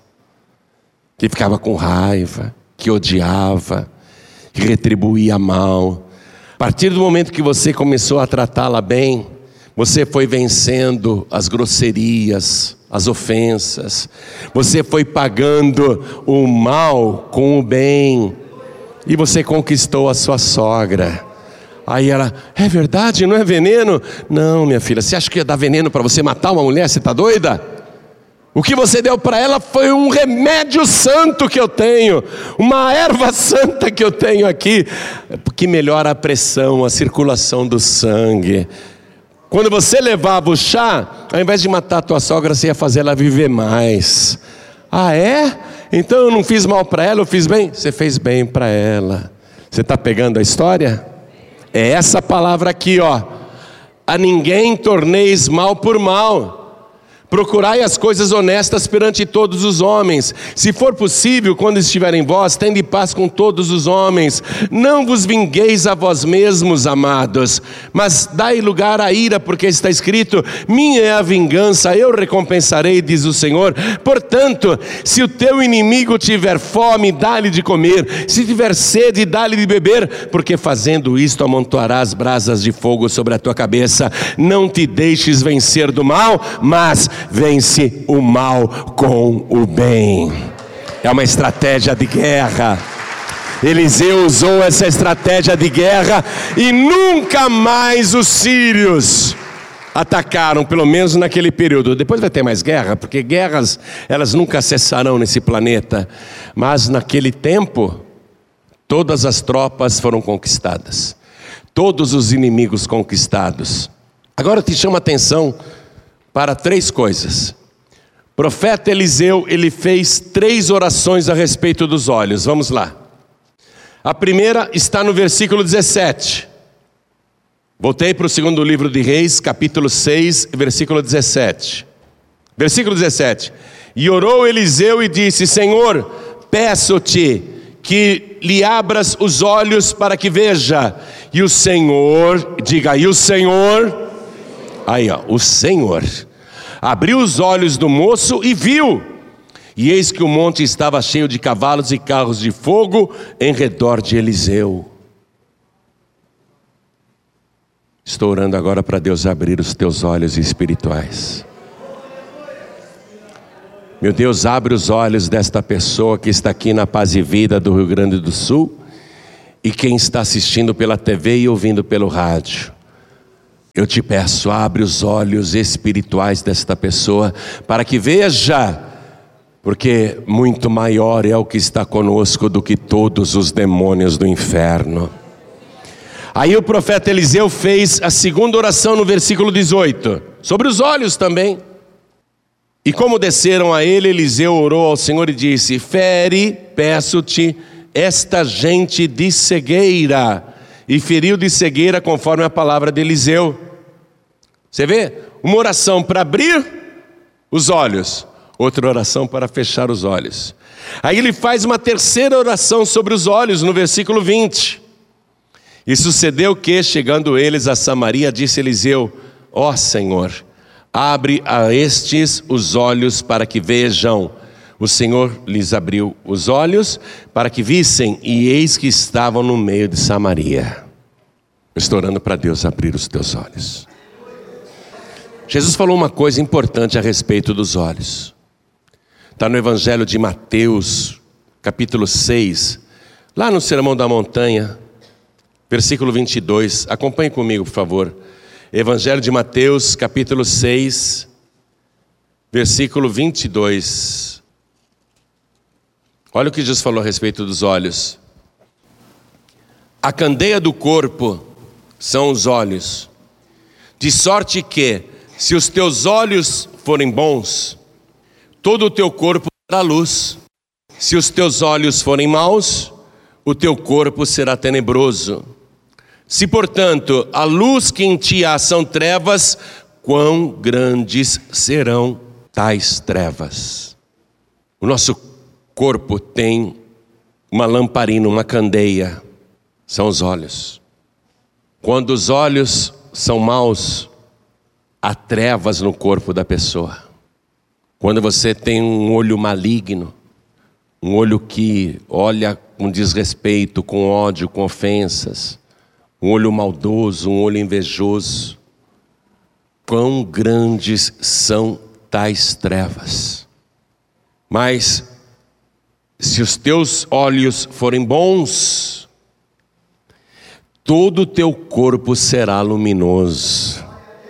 Que ficava com raiva, que odiava, que retribuía mal. A partir do momento que você começou a tratá-la bem, você foi vencendo as grosserias, as ofensas. Você foi pagando o mal com o bem. E você conquistou a sua sogra. Aí ela, é verdade, não é veneno? Não, minha filha, você acha que ia dar veneno para você matar uma mulher? Você está doida? O que você deu para ela foi um remédio santo que eu tenho, uma erva santa que eu tenho aqui, que melhora a pressão, a circulação do sangue. Quando você levava o chá, ao invés de matar a tua sogra, você ia fazer ela viver mais. Ah, é? Então eu não fiz mal para ela, eu fiz bem? Você fez bem para ela. Você está pegando a história? É essa palavra aqui, ó. A ninguém torneis mal por mal. Procurai as coisas honestas perante todos os homens. Se for possível, quando estiver em vós, tende paz com todos os homens. Não vos vingueis a vós mesmos, amados, mas dai lugar à ira, porque está escrito, minha é a vingança, eu recompensarei, diz o Senhor. Portanto, se o teu inimigo tiver fome, dá-lhe de comer. Se tiver sede, dá-lhe de beber, porque fazendo isto amontoarás brasas de fogo sobre a tua cabeça. Não te deixes vencer do mal, mas vence o mal com o bem. É uma estratégia de guerra. Eliseu usou essa estratégia de guerra e nunca mais os sírios atacaram, pelo menos naquele período. Depois vai ter mais guerra, porque guerras elas nunca cessarão nesse planeta. Mas naquele tempo, todas as tropas foram conquistadas, todos os inimigos conquistados. Agora eu te chamo a atenção para três coisas. O profeta Eliseu, ele fez três orações a respeito dos olhos. Vamos lá. A primeira está no versículo dezessete. Voltei para o segundo livro de Reis, capítulo seis, versículo dezessete. Versículo dezessete. E orou Eliseu e disse, Senhor, peço-te que lhe abras os olhos para que veja. E o Senhor, diga aí, o Senhor, aí ó, o Senhor abriu os olhos do moço e viu. E eis que o monte estava cheio de cavalos e carros de fogo em redor de Eliseu. Estou orando agora para Deus abrir os teus olhos espirituais. Meu Deus, abre os olhos desta pessoa que está aqui na Paz e Vida do Rio Grande do Sul e quem está assistindo pela T V e ouvindo pelo rádio. Eu te peço, abre os olhos espirituais desta pessoa para que veja, porque muito maior é o que está conosco do que todos os demônios do inferno. Aí o profeta Eliseu fez a segunda oração no versículo dezoito, sobre os olhos também. E como desceram a ele, Eliseu orou ao Senhor e disse: fere, peço-te, esta gente de cegueira. E feriu de cegueira conforme a palavra de Eliseu. Você vê? Uma oração para abrir os olhos, outra oração para fechar os olhos. Aí ele faz uma terceira oração sobre os olhos no versículo vinte. E sucedeu que, chegando eles a Samaria, disse Eliseu: ó Senhor, abre a estes os olhos para que vejam. O Senhor lhes abriu os olhos para que vissem, e eis que estavam no meio de Samaria. Eu estou orando para Deus abrir os teus olhos. Jesus falou uma coisa importante a respeito dos olhos. Está no Evangelho de Mateus, capítulo seis, lá no Sermão da Montanha, versículo vinte e dois. Acompanhe comigo, por favor. Evangelho de Mateus, capítulo seis, versículo vinte e dois. Olha o que Jesus falou a respeito dos olhos. A candeia do corpo são os olhos, de sorte que, se os teus olhos forem bons, todo o teu corpo terá luz. Se os teus olhos forem maus, o teu corpo será tenebroso. Se, portanto, a luz que em ti há são trevas, quão grandes serão tais trevas. O nosso corpo tem uma lamparina, uma candeia, são os olhos. Quando os olhos são maus, há trevas no corpo da pessoa. Quando você tem um olho maligno, um olho que olha com desrespeito, com ódio, com ofensas, um olho maldoso, um olho invejoso, quão grandes são tais trevas. Mas se os teus olhos forem bons, todo o teu corpo será luminoso.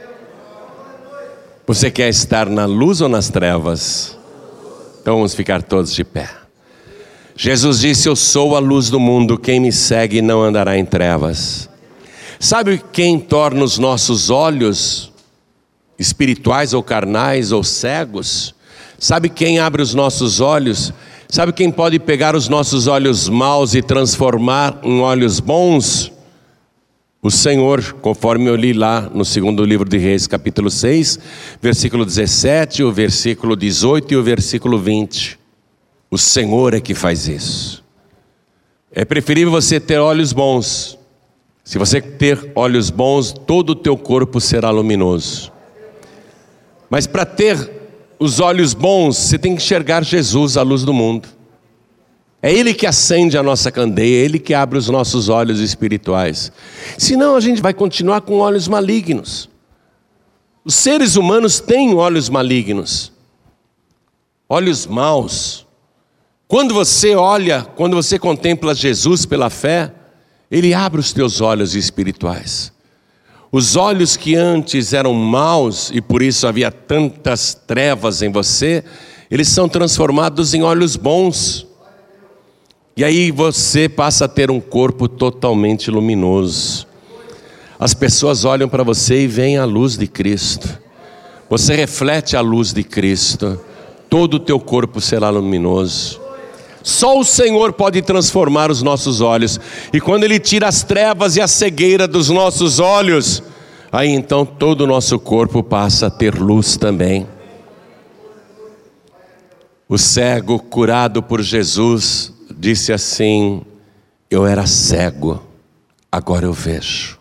Você quer estar na luz ou nas trevas? Então vamos ficar todos de pé. Jesus disse: eu sou a luz do mundo, quem me segue não andará em trevas. Sabe quem torna os nossos olhos espirituais ou carnais ou cegos? Sabe quem abre os nossos olhos? Sabe quem pode pegar os nossos olhos maus e transformar em olhos bons? O Senhor, conforme eu li lá no segundo livro de Reis, capítulo seis, versículo dezessete, o versículo dezoito e o versículo vinte. O Senhor é que faz isso. É preferível você ter olhos bons. Se você ter olhos bons, todo o teu corpo será luminoso. Mas para ter os olhos bons, você tem que enxergar Jesus, a luz do mundo. É Ele que acende a nossa candeia, é Ele que abre os nossos olhos espirituais. Senão a gente vai continuar com olhos malignos. Os seres humanos têm olhos malignos, olhos maus. Quando você olha, quando você contempla Jesus pela fé, Ele abre os teus olhos espirituais. Os olhos que antes eram maus e por isso havia tantas trevas em você, eles são transformados em olhos bons. E aí você passa a ter um corpo totalmente luminoso. As pessoas olham para você e veem a luz de Cristo. Você reflete a luz de Cristo. Todo o teu corpo será luminoso. Só o Senhor pode transformar os nossos olhos. E quando Ele tira as trevas e a cegueira dos nossos olhos, aí então todo o nosso corpo passa a ter luz também. O cego curado por Jesus disse assim: eu era cego, agora eu vejo.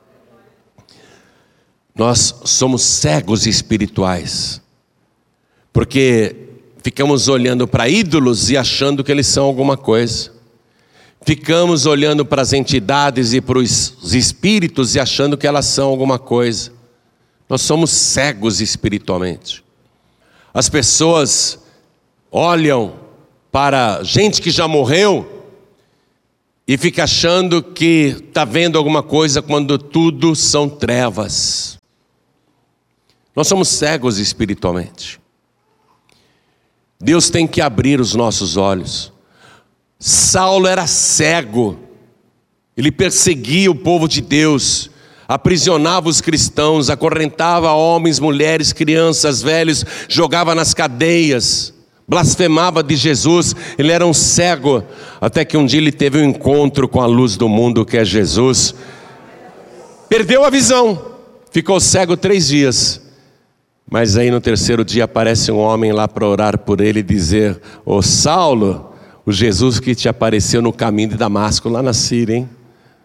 Nós somos cegos espirituais, porque ficamos olhando para ídolos e achando que eles são alguma coisa. Ficamos olhando para as entidades e para os espíritos e achando que elas são alguma coisa. Nós somos cegos espiritualmente. As pessoas olham para gente que já morreu e fica achando que está vendo alguma coisa quando tudo são trevas. Nós somos cegos espiritualmente. Deus tem que abrir os nossos olhos. Saulo era cego, ele perseguia o povo de Deus, aprisionava os cristãos, acorrentava homens, mulheres, crianças, velhos, jogava nas cadeias, blasfemava de Jesus. Ele era um cego, até que um dia ele teve um encontro com a luz do mundo, que é Jesus. Perdeu a visão, ficou cego três dias. Mas aí no terceiro dia aparece um homem lá para orar por ele e dizer: ô Saulo, o Jesus que te apareceu no caminho de Damasco, lá na Síria, hein?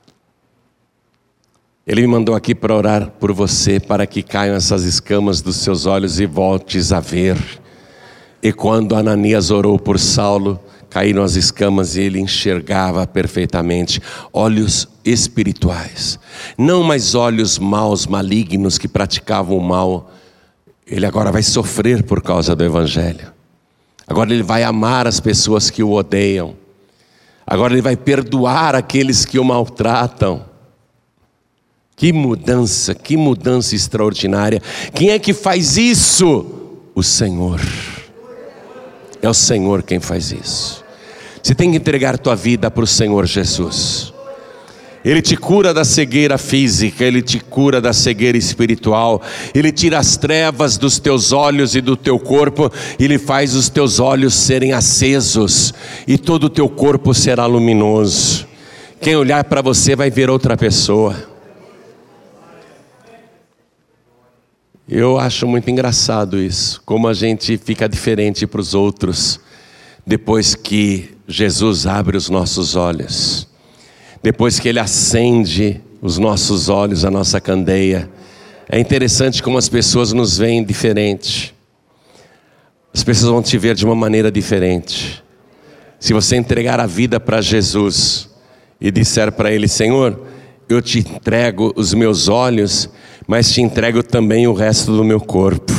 Ele me mandou aqui para orar por você, para que caiam essas escamas dos seus olhos e voltes a ver. E quando Ananias orou por Saulo, caíram as escamas e ele enxergava perfeitamente. Olhos espirituais, não mais olhos maus, malignos, que praticavam o mal. Ele agora vai sofrer por causa do Evangelho. Agora ele vai amar as pessoas que o odeiam. Agora ele vai perdoar aqueles que o maltratam. Que mudança, que mudança extraordinária. Quem é que faz isso? O Senhor. É o Senhor quem faz isso. Você tem que entregar a tua vida para o Senhor Jesus. Ele te cura da cegueira física, Ele te cura da cegueira espiritual. Ele tira as trevas dos teus olhos e do teu corpo. Ele faz os teus olhos serem acesos e todo o teu corpo será luminoso. Quem olhar para você vai ver outra pessoa. Eu acho muito engraçado isso, como a gente fica diferente para os outros depois que Jesus abre os nossos olhos. Depois que Ele acende os nossos olhos, a nossa candeia. É interessante como as pessoas nos veem diferente. As pessoas vão te ver de uma maneira diferente. Se você entregar a vida para Jesus e disser para Ele: Senhor, eu te entrego os meus olhos, mas te entrego também o resto do meu corpo.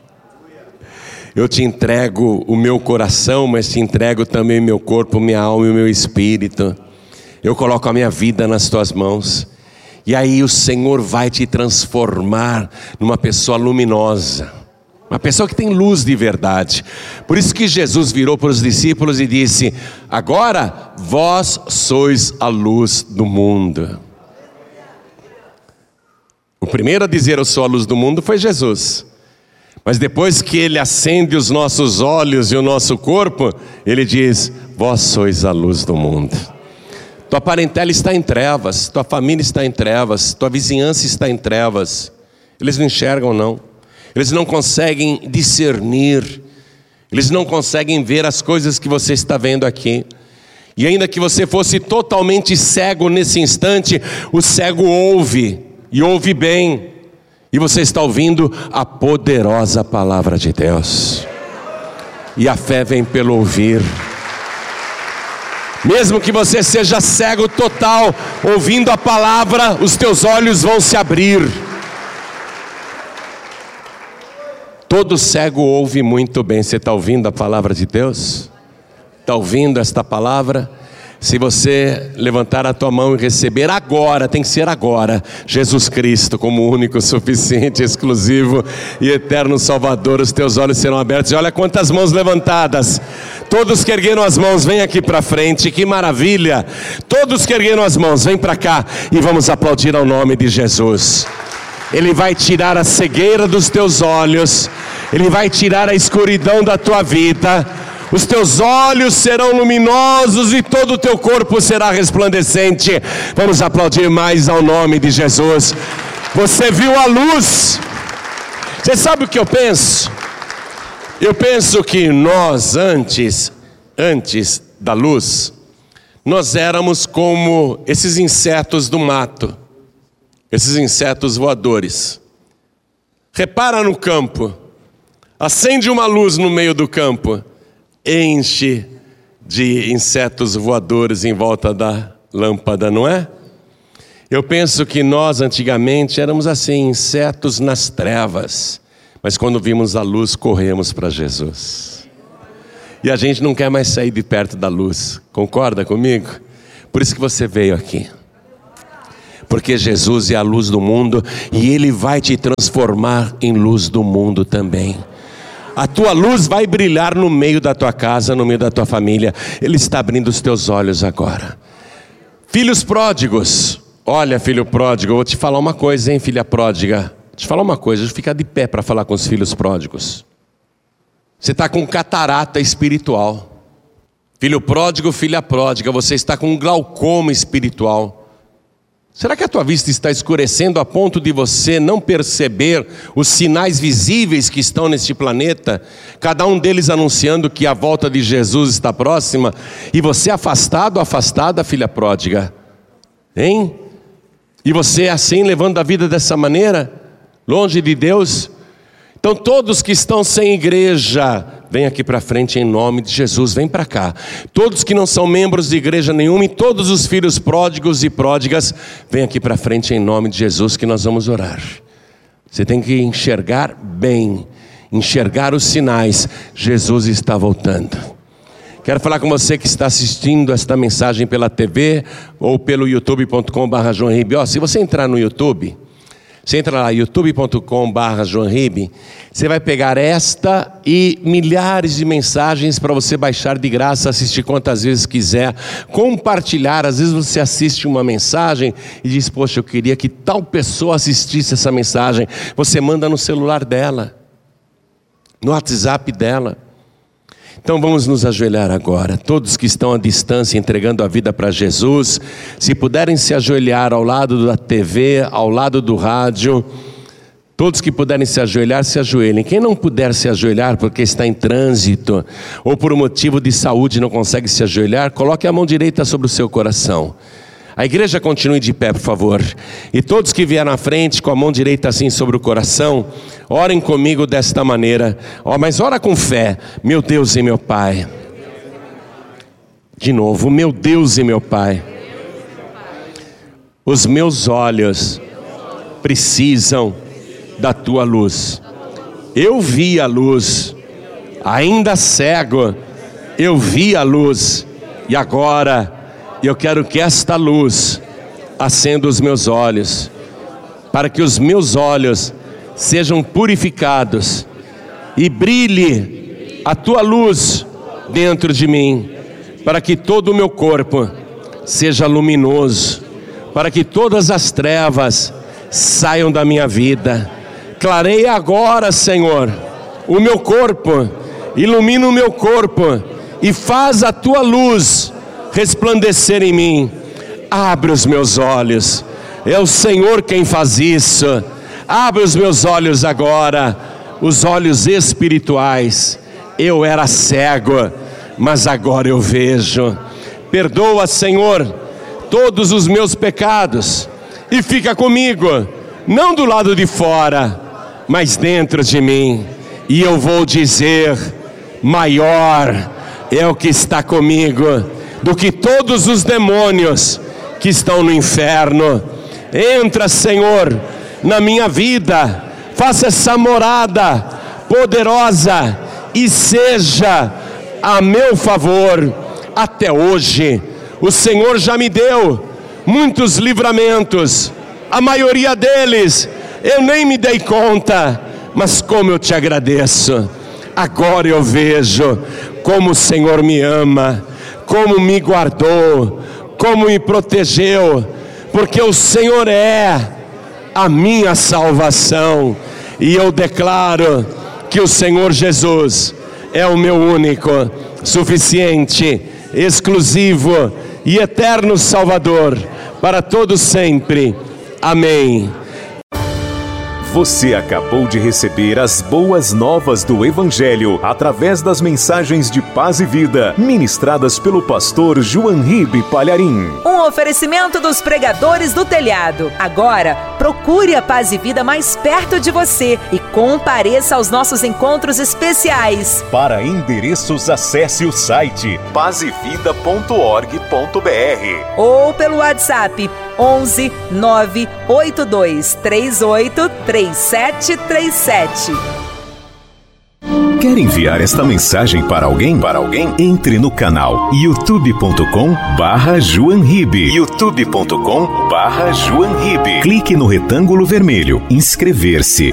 Eu te entrego o meu coração, mas te entrego também o meu corpo, minha alma e o meu espírito. Eu coloco a minha vida nas tuas mãos. E aí o Senhor vai te transformar numa pessoa luminosa, uma pessoa que tem luz de verdade. Por isso que Jesus virou para os discípulos e disse: agora vós sois a luz do mundo. O primeiro a dizer eu sou a luz do mundo foi Jesus. Mas depois que Ele acende os nossos olhos e o nosso corpo, Ele diz: vós sois a luz do mundo. Tua parentela está em trevas, tua família está em trevas, tua vizinhança está em trevas. Eles não enxergam não, eles não conseguem discernir, eles não conseguem ver as coisas que você está vendo aqui. E ainda que você fosse totalmente cego nesse instante, o cego ouve, e ouve bem. E você está ouvindo a poderosa palavra de Deus. E a fé vem pelo ouvir. Mesmo que você seja cego total, ouvindo a palavra, os teus olhos vão se abrir. Todo cego ouve muito bem. Você está ouvindo a palavra de Deus? Está ouvindo esta palavra? Se você levantar a tua mão e receber agora, tem que ser agora, Jesus Cristo como único, suficiente, exclusivo e eterno Salvador, os teus olhos serão abertos. E olha quantas mãos levantadas. Todos que ergueram as mãos, vem aqui para frente, que maravilha. Todos que ergueram as mãos, vem para cá e vamos aplaudir ao nome de Jesus. Ele vai tirar a cegueira dos teus olhos, Ele vai tirar a escuridão da tua vida. Os teus olhos serão luminosos e todo o teu corpo será resplandecente. Vamos aplaudir mais ao nome de Jesus. Você viu a luz. Você sabe o que eu penso? Eu penso que nós antes, antes da luz, nós éramos como esses insetos do mato, esses insetos voadores. Repara no campo, acende uma luz no meio do campo, enche de insetos voadores em volta da lâmpada, não é? Eu penso que nós antigamente éramos assim, insetos nas trevas, mas quando vimos a luz, corremos para Jesus. E a gente não quer mais sair de perto da luz, concorda comigo? Por isso que você veio aqui. Porque Jesus é a luz do mundo e Ele vai te transformar em luz do mundo também. A tua luz vai brilhar no meio da tua casa, no meio da tua família. Ele está abrindo os teus olhos agora. Filhos pródigos. Olha, filho pródigo, eu vou te falar uma coisa, hein, filha pródiga. Vou te falar uma coisa, deixa eu ficar de pé para falar com os filhos pródigos. Você está com catarata espiritual. Filho pródigo, filha pródiga, você está com glaucoma espiritual. Será que a tua vista está escurecendo a ponto de você não perceber os sinais visíveis que estão neste planeta? Cada um deles anunciando que a volta de Jesus está próxima. E você afastado, afastada, filha pródiga. Hein? E você assim, levando a vida dessa maneira, longe de Deus? Então todos que estão sem igreja, vem aqui para frente em nome de Jesus, vem para cá. Todos que não são membros de igreja nenhuma e todos os filhos pródigos e pródigas, vem aqui para frente em nome de Jesus que nós vamos orar. Você tem que enxergar bem, enxergar os sinais, Jesus está voltando. Quero falar com você que está assistindo esta mensagem pela T V ou pelo youtube ponto com barra João Ribe. Ó, se você entrar no YouTube, você entra lá, youtube ponto com barra João Ribe, você vai pegar esta e milhares de mensagens para você baixar de graça, assistir quantas vezes quiser, compartilhar. Às vezes você assiste uma mensagem e diz, poxa, eu queria que tal pessoa assistisse essa mensagem. Você manda no celular dela, no WhatsApp dela. Então vamos nos ajoelhar agora, todos que estão à distância entregando a vida para Jesus, se puderem se ajoelhar ao lado da T V, ao lado do rádio, todos que puderem se ajoelhar, se ajoelhem. Quem não puder se ajoelhar porque está em trânsito, ou por um motivo de saúde não consegue se ajoelhar, coloque a mão direita sobre o seu coração. A igreja continue de pé, por favor. E todos que vieram à frente com a mão direita assim sobre o coração, orem comigo desta maneira. Oh, mas ora com fé. Meu Deus e meu Pai. De novo, meu Deus e meu Pai. Os meus olhos precisam da tua luz. Eu vi a luz, ainda cego, eu vi a luz, e agora eu quero que esta luz acenda os meus olhos, para que os meus olhos sejam purificados e brilhe a tua luz dentro de mim, para que todo o meu corpo seja luminoso, para que todas as trevas saiam da minha vida. Clareia agora, Senhor, o meu corpo, ilumina o meu corpo e faz a tua luz resplandecer em mim. Abre os meus olhos, é o Senhor quem faz isso. Abre os meus olhos agora, os olhos espirituais. Eu era cego, mas agora eu vejo. Perdoa, Senhor, todos os meus pecados e fica comigo, não do lado de fora, mas dentro de mim. E eu vou dizer, maior é o que está comigo do que todos os demônios que estão no inferno. Entra, Senhor, na minha vida, faça essa morada poderosa e seja a meu favor. Até hoje o Senhor já me deu muitos livramentos, a maioria deles eu nem me dei conta, mas como eu te agradeço. Agora eu vejo como o Senhor me ama, como me guardou, como me protegeu, porque o Senhor é a minha salvação, e eu declaro que o Senhor Jesus é o meu único, suficiente, exclusivo e eterno Salvador, para todos sempre. Amém. Você acabou de receber as boas novas do Evangelho através das mensagens de paz e vida ministradas pelo pastor João Ribe Palharim. Um oferecimento dos pregadores do telhado. Agora, procure a Paz e Vida mais perto de você e compareça aos nossos encontros especiais. Para endereços, acesse o site paz e vida ponto org ponto br ou pelo WhatsApp onze nove oito dois três oito três sete três sete. Quer enviar esta mensagem para alguém? Para alguém? Entre no canal youtube ponto com barra João Ribe. youtube ponto com barra João Ribe. Clique no retângulo vermelho, inscrever-se